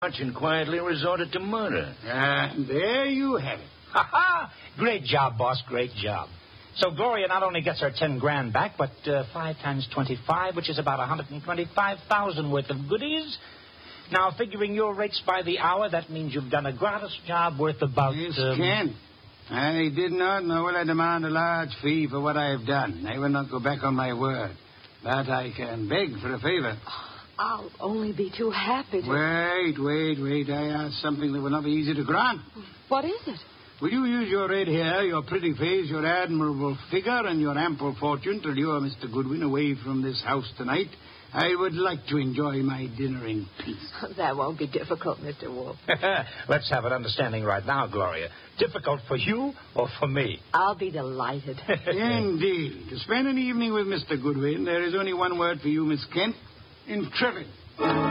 and quietly resorted to murder. And there you have it. Ha-ha! Great job, boss. Great job. So Gloria not only gets her 10 grand back, but 5 times 25, which is about 125,000 worth of goodies. Now, figuring your rates by the hour, that means you've done a gratis job worth about... Yes, Ken. I did not, nor will I demand a large fee for what I have done. I will not go back on my word. But I can beg for a favor. I'll only be too happy to... Wait. I ask something that will not be easy to grant. What is it? Will you use your red hair, your pretty face, your admirable figure, and your ample fortune to lure Mr. Goodwin away from this house tonight? I would like to enjoy my dinner in peace. That won't be difficult, Mr. Wolf. Let's have an understanding right now, Gloria. Difficult for you or for me? I'll be delighted. Indeed. To spend an evening with Mr. Goodwin, there is only one word for you, Miss Kent. Intrepid.